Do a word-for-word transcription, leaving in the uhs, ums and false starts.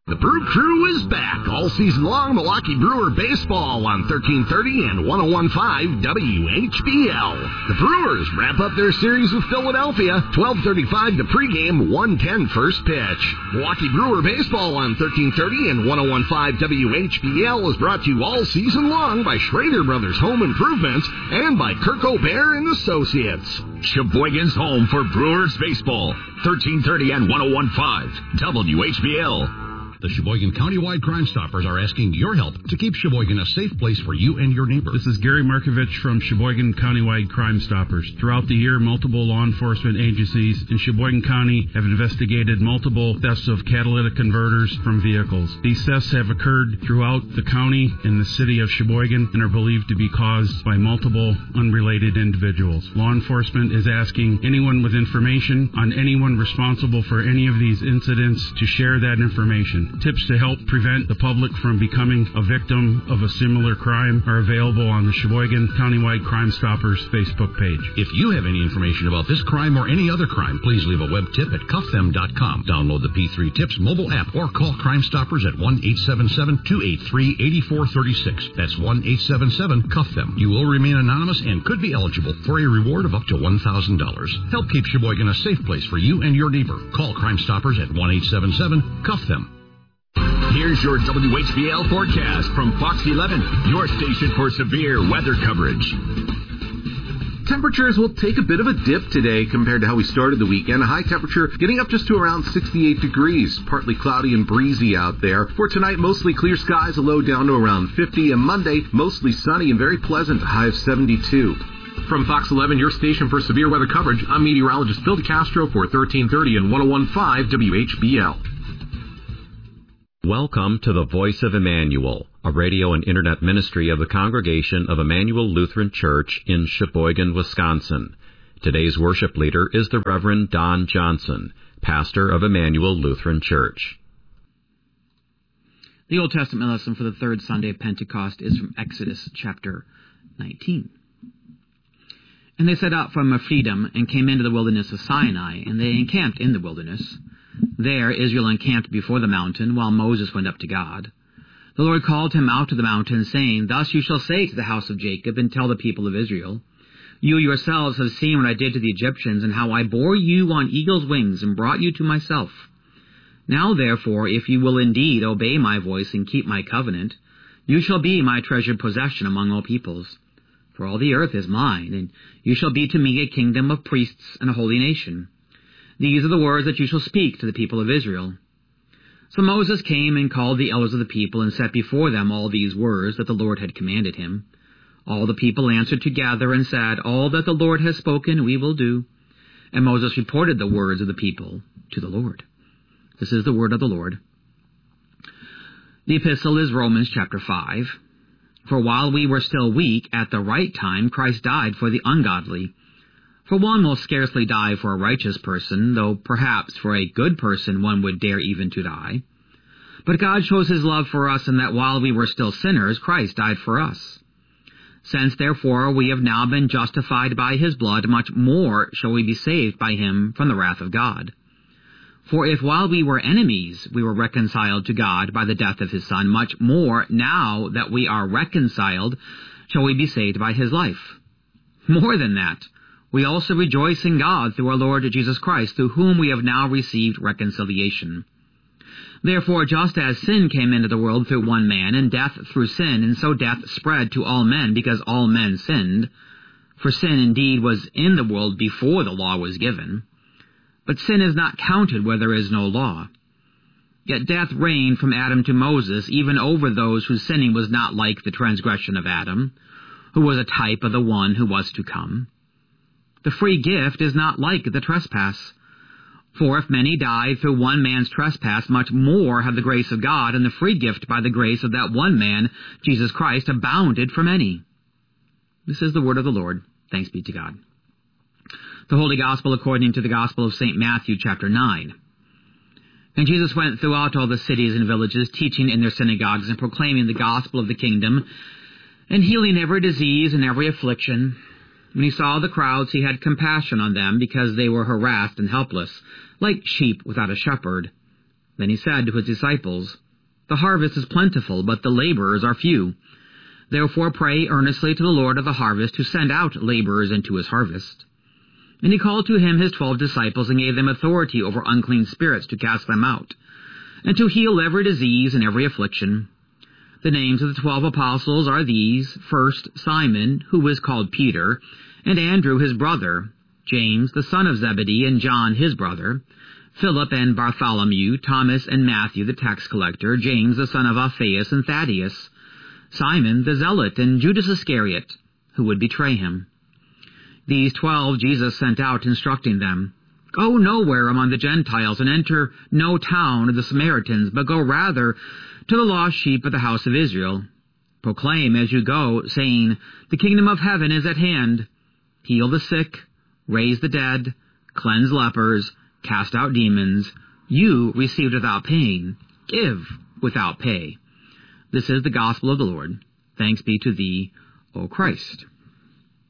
The Brew Crew is back all season long. Milwaukee Brewer baseball on thirteen thirty and one oh one point five W H B L. The Brewers wrap up their series with Philadelphia. twelve thirty-five the pregame, one ten first pitch. Milwaukee Brewer baseball on thirteen thirty and one oh one point five W H B L is brought to you all season long by Schrader Brothers Home Improvements and by Kirk O'Bear and Associates. Sheboygan's home for Brewers baseball. thirteen thirty and one oh one point five W H B L. The Sheboygan Countywide Crime Stoppers are asking your help to keep Sheboygan a safe place for you and your neighbors. This is Gary Markovich from Sheboygan Countywide Crime Stoppers. Throughout the year, multiple law enforcement agencies in Sheboygan County have investigated multiple thefts of catalytic converters from vehicles. These thefts have occurred throughout the county and the city of Sheboygan and are believed to be caused by multiple unrelated individuals. Law enforcement is asking anyone with information on anyone responsible for any of these incidents to share that information. Tips to help prevent the public from becoming a victim of a similar crime are available on the Sheboygan Countywide Crime Stoppers Facebook page. If you have any information about this crime or any other crime, please leave a web tip at cuff them dot com. Download the P three Tips mobile app or call Crime Stoppers at one eight seven seven, two eight three, eight four three six. That's one eight seven seven, cuff them. You will remain anonymous and could be eligible for a reward of up to one thousand dollars. Help keep Sheboygan a safe place for you and your neighbor. Call Crime Stoppers at one eight seven seven, cuff them. Here's your W H B L forecast from Fox eleven, your station for severe weather coverage. Temperatures will take a bit of a dip today compared to how we started the weekend. A high temperature getting up just to around sixty-eight degrees. Partly cloudy and breezy out there. For tonight, mostly clear skies, a low down to around fifty. And Monday, mostly sunny and very pleasant, a high of seventy-two. From Fox eleven, your station for severe weather coverage, I'm meteorologist Phil DeCastro for thirteen thirty and one oh one point five W H B L. Welcome to the Voice of Emmanuel, a radio and internet ministry of the Congregation of Emmanuel Lutheran Church in Sheboygan, Wisconsin. Today's worship leader is the Reverend Don Johnson, pastor of Emmanuel Lutheran Church. The Old Testament lesson for the third Sunday of Pentecost is from Exodus chapter nineteen. And they set out from Ephraim and came into the wilderness of Sinai, and they encamped in the wilderness. There Israel encamped before the mountain, while Moses went up to God. The Lord called him out to the mountain, saying, Thus you shall say to the house of Jacob, and tell the people of Israel, You yourselves have seen what I did to the Egyptians, and how I bore you on eagle's wings, and brought you to myself. Now therefore, if you will indeed obey my voice, and keep my covenant, you shall be my treasured possession among all peoples. For all the earth is mine, and you shall be to me a kingdom of priests and a holy nation. These are the words that you shall speak to the people of Israel. So Moses came and called the elders of the people, and set before them all these words that the Lord had commanded him. All the people answered together and said, All that the Lord has spoken we will do. And Moses reported the words of the people to the Lord. This is the word of the Lord. The epistle is Romans chapter five. For while we were still weak, at the right time Christ died for the ungodly. For one will scarcely die for a righteous person, though perhaps for a good person one would dare even to die. But God shows his love for us in that while we were still sinners, Christ died for us. Since, therefore, we have now been justified by his blood, much more shall we be saved by him from the wrath of God. For if while we were enemies we were reconciled to God by the death of his Son, much more, now that we are reconciled, shall we be saved by his life. More than that, we also rejoice in God through our Lord Jesus Christ, through whom we have now received reconciliation. Therefore, just as sin came into the world through one man, and death through sin, and so death spread to all men, because all men sinned. For sin indeed was in the world before the law was given. But sin is not counted where there is no law. Yet death reigned from Adam to Moses, even over those whose sinning was not like the transgression of Adam, who was a type of the one who was to come. The free gift is not like the trespass. For if many died through one man's trespass, much more have the grace of God and the free gift by the grace of that one man, Jesus Christ, abounded for many. This is the word of the Lord. Thanks be to God. The Holy Gospel according to the Gospel of Saint Matthew, chapter nine. And Jesus went throughout all the cities and villages, teaching in their synagogues and proclaiming the gospel of the kingdom, and healing every disease and every affliction. When he saw the crowds, he had compassion on them, because they were harassed and helpless, like sheep without a shepherd. Then he said to his disciples, The harvest is plentiful, but the laborers are few. Therefore pray earnestly to the Lord of the harvest to send out laborers into his harvest. And he called to him his twelve disciples, and gave them authority over unclean spirits to cast them out, and to heal every disease and every affliction. The names of the twelve apostles are these: first, Simon, who was called Peter, and Andrew his brother, James the son of Zebedee, and John his brother, Philip and Bartholomew, Thomas and Matthew the tax collector, James the son of Alphaeus and Thaddeus, Simon the zealot, and Judas Iscariot, who would betray him. These twelve Jesus sent out, instructing them, Go nowhere among the Gentiles, and enter no town of the Samaritans, but go rather to the lost sheep of the house of Israel. Proclaim as you go, saying, The kingdom of heaven is at hand. Heal the sick, raise the dead, cleanse lepers, cast out demons. You received without paying, give without pay. This is the gospel of the Lord. Thanks be to thee, O Christ.